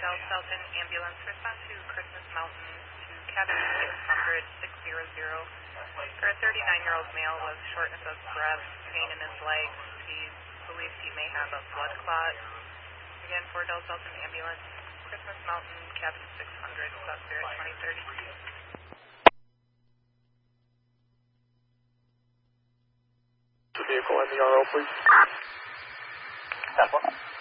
Del Selton Ambulance, respond to Christmas Mountain to cabin 600-600 for a 39-year-old male with shortness of breath, pain in his legs. He believes he may have a blood clot. Again, for Del Selton Ambulance, Christmas Mountain, cabin 600, South Spirit 2030. The vehicle and the RO, please. 10-4.